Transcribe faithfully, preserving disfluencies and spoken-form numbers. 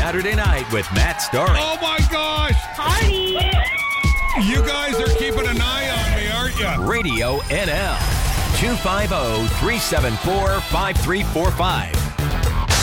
Saturday night with Matt Story. Oh, my gosh. Party! You guys are keeping an eye on me, aren't you? Radio N L. two five zero, three seven four, five three four five.